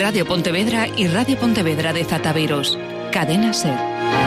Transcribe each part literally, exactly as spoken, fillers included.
Radio Pontevedra y Radio Pontevedra de Zataviros. Cadena SER.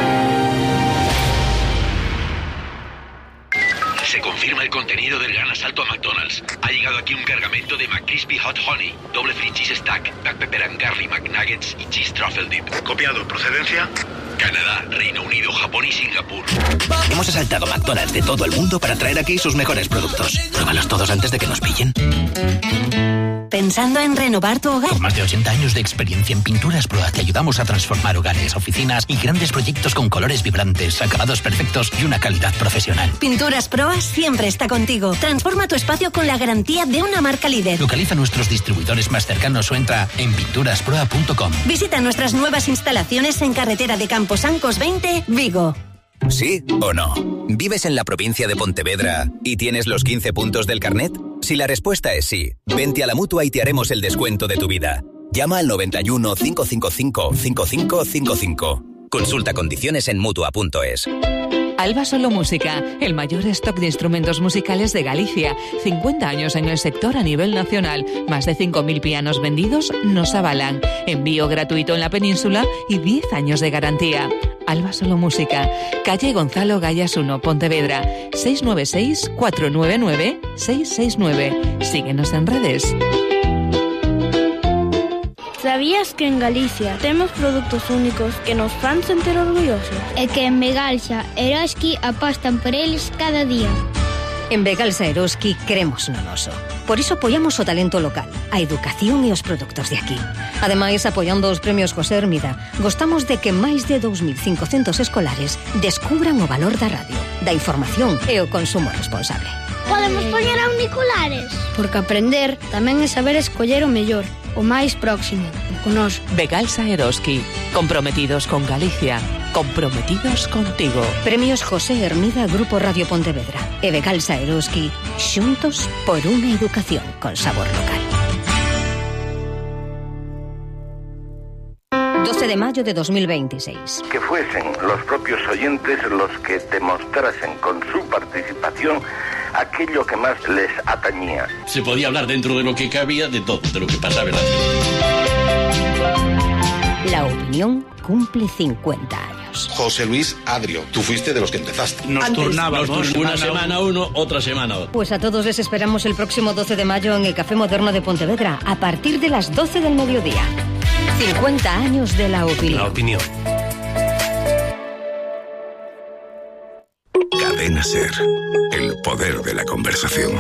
Se confirma el contenido del gran asalto a McDonald's. Ha llegado aquí un cargamento de McCrispy Hot Honey, doble free cheese stack, black pepper and garlic McNuggets y cheese truffle dip. Copiado. ¿Procedencia? Canadá, Reino Unido, Japón y Singapur. Hemos asaltado McDonald's de todo el mundo para traer aquí sus mejores productos. Pruébalos todos antes de que nos pillen. ¿Pensando en renovar tu hogar? Con más de ochenta años de experiencia en Pinturas Proa te ayudamos a transformar hogares, oficinas y grandes proyectos con colores vibrantes, acabados perfectos y una calidad profesional. Pinturas Proa siempre está contigo. Transforma tu espacio con la garantía de una marca líder. Localiza nuestros distribuidores más cercanos o entra en pinturas proa punto com. Visita nuestras nuevas instalaciones en carretera de Camposancos veinte, Vigo. ¿Sí o no? ¿Vives en la provincia de Pontevedra y tienes los quince puntos del carnet? Si la respuesta es sí, vente a la Mutua y te haremos el descuento de tu vida. Llama al noventa y uno, cinco cinco cinco, cinco cinco cinco cinco. Consulta condiciones en mutua punto es. Alba Solo Música, el mayor stock de instrumentos musicales de Galicia. cincuenta años en el sector a nivel nacional. Más de cinco mil pianos vendidos nos avalan. Envío gratuito en la península y diez años de garantía. Alba Solo Música, calle Gonzalo Gallas uno, Pontevedra, seis nueve seis, cuatro nueve nueve, seis seis nueve. Síguenos en redes. Sabías que en Galicia temos produtos únicos que nos fan sentir orgullosos? E que en Begalsa Eroski apostan por eles cada día. En Begalsa Eroski cremos no noso. Por iso apoiamos o talento local, a educación e os produtos de aquí. Ademais, apoiando os premios José Hermida, gostamos de que máis de dous mil cincocentos escolares descubran o valor da radio, da información e o consumo responsable. Podemos poñer auriculares? Porque aprender tamén é saber escoller o mellor, o máis próximo, con nós. Begalsa Eroski, comprometidos con Galicia, comprometidos contigo. Premios José Hermida Grupo Radio Pontevedra e Begalsa Eroski, xuntos por unha educación con sabor local. doce de mayo de dos mil veintiséis. Que fuesen los propios oyentes los que demostrasen con su participación aquello que más les atañía. Se podía hablar dentro de lo que cabía de todo, de lo que pasaba en la ciudad. La opinión cumple cincuenta años. José Luis Adrio, tú fuiste de los que empezaste. Nos turnábamos, una semana uno, otra semana otro. Pues a todos les esperamos el próximo doce de mayo en el Café Moderno de Pontevedra, a partir de las doce del mediodía. cincuenta años de la opinión. La opinión. Cadena SER, el poder de la conversación.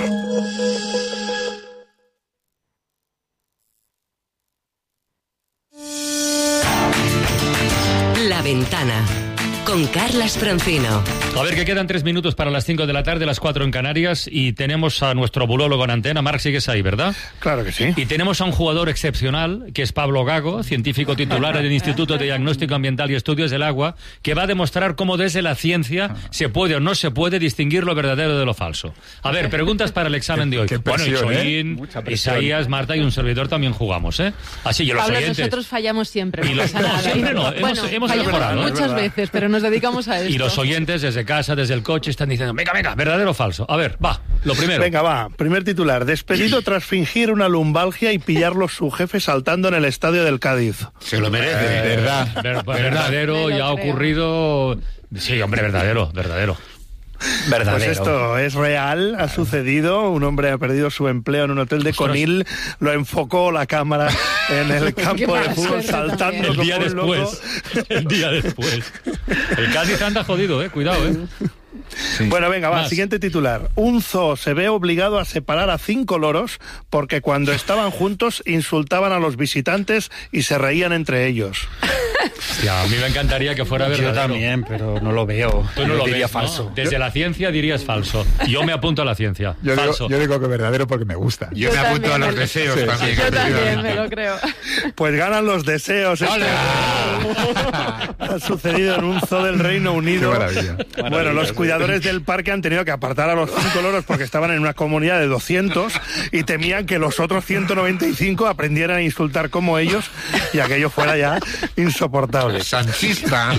La Ventana, con Carlas Francino. A ver, que quedan tres minutos para las cinco de la tarde, las cuatro en Canarias, y tenemos a nuestro bulólogo en antena. Marc, sigues ahí, ¿verdad? Claro que sí. Y tenemos a un jugador excepcional, que es Pablo Gago, científico titular del Instituto de Diagnóstico Ambiental y Estudios del Agua, que va a demostrar cómo desde la ciencia se puede o no se puede distinguir lo verdadero de lo falso. A ver, preguntas para el examen de hoy. Qué presión, bueno, Isoín, ¿eh? Isaías, Marta y un servidor también jugamos, ¿eh? Así, y los Pablo, oyentes... nosotros fallamos siempre. Y los... No, no, siempre no, hemos, bueno, hemos fallamos mejorado. muchas veces, pero nos dedicamos a esto. Y los oyentes desde casa, desde el coche, están diciendo, venga, venga, ¿verdadero o falso? A ver, va, lo primero. Venga, va, primer titular. Despedido tras fingir una lumbalgia y pillarlo su jefe saltando en el estadio del Cádiz. Se lo merece, Eh, ¿verdad? ver- verdadero, ya ha ocurrido... Sí, hombre, verdadero, verdadero. Verdadero. Pues esto es real, ha sucedido. Un hombre ha perdido su empleo en un hotel de Ostras. Conil, lo enfocó la cámara en el campo de mala fútbol suerte saltando El como día un loco. después. El día después. El Cádiz anda jodido, eh. Cuidado, eh. Sí. Bueno, venga, va, Más. siguiente titular. Un zoo se ve obligado a separar a cinco loros porque cuando estaban juntos insultaban a los visitantes y se reían entre ellos. Ya, a mí me encantaría que fuera verdadero. Yo también, pero no lo veo. Tú no Yo lo diría ves, ¿no? falso. Desde Yo- la ciencia dirías falso. Yo me apunto a la ciencia. Yo digo, falso. yo digo que verdadero porque me gusta. Yo, Yo me apunto también, a los me- deseos Sí, también. Yo también efectivamente. me lo creo. Pues ganan los deseos. Esto ha sucedido en un zoo del Reino Unido. Qué maravilla. Bueno, los cuidadores del parque han tenido que apartar a los cinco loros porque estaban en una comunidad de doscientos y temían que los otros ciento noventa y cinco aprendieran a insultar como ellos y aquello fuera ya insoportable. Sanchista.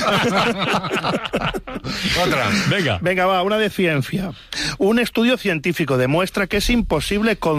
Otra. Venga. Venga, va, una de ciencia. Un estudio científico demuestra que es imposible con